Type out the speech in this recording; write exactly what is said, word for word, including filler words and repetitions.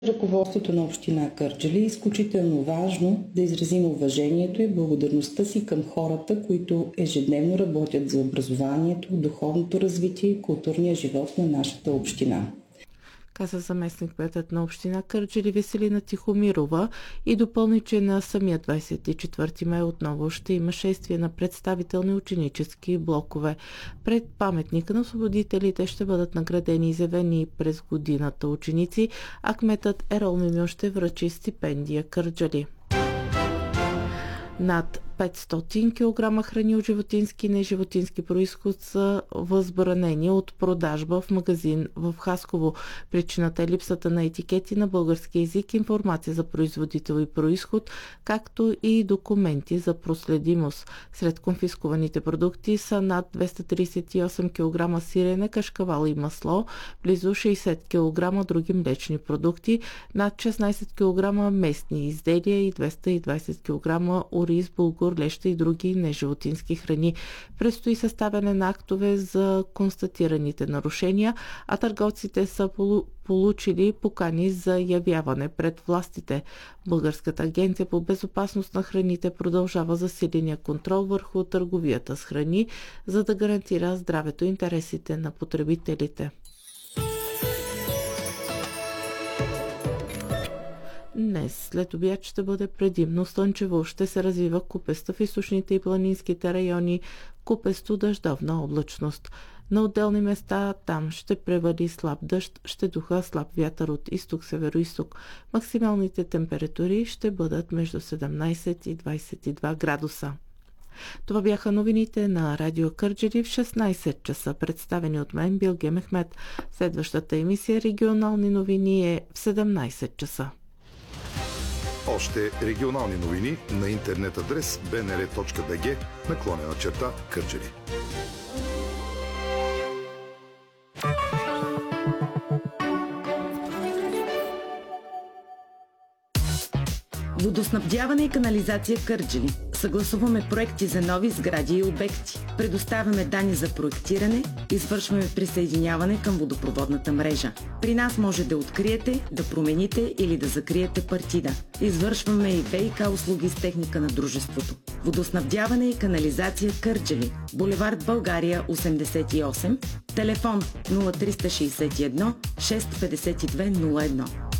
Ръководството на община Кърджали е изключително важно да изразим уважението и благодарността си към хората, които ежедневно работят за образованието, духовното развитие и културния живот на нашата община. Каза заместник-кметът на община Кърджали Веселина Тихомирова и допълни, че на самия двадесет и четвърти май отново ще има шествие на представителни ученически блокове. Пред паметника на освободителите ще бъдат наградени изявени през годината ученици, а кметът Ерол Мимион ще връчи стипендия Кърджали. Над петстотин килограма храни от животински и неживотински происход са възбранени от продажба в магазин в Хасково. Причината е липсата на етикети на български език, информация за производител и происход, както и документи за проследимост. Сред конфискуваните продукти са над двеста тридесет и осем килограма сирене, кашкавал и масло, близо шейсет килограма други млечни продукти, над шестнадесет килограма местни изделия и двеста и двадесет килограма ориз, булгур, леща и други неживотински храни. Предстои съставяне на актове за констатираните нарушения, а търговците са получили покани за явяване пред властите. Българската агенция по безопасност на храните продължава засиления контрол върху търговията с храни, за да гарантира здравето и интересите на потребителите. Днес след обяд ще бъде предимно слънчево. Ще се развива купеста в източните и планинските райони, купесто дъждовна облачност. На отделни места там ще превали слаб дъжд, ще духа слаб вятър от изток-северо-исток. Максималните температури ще бъдат между седемнадесет и двадесет и два градуса. Това бяха новините на Радио Кърджали в шестнадесет часа, представени от мен Билге Мехмед. Следващата емисия регионални новини е в седемнадесет часа. Още регионални новини на интернет адрес би ен ар точка би джи наклонена черта Кърджали. Водоснабдяване и канализация Кърджали. Съгласуваме проекти за нови сгради и обекти. Предоставяме данни за проектиране, извършваме присъединяване към водопроводната мрежа. При нас може да откриете, да промените или да закриете партида. Извършваме и ВиК услуги с техника на дружеството. Водоснабдяване и канализация Кърджали. Булевард България осемдесет и осем. Телефон нула три шест едно шест пет две нула едно.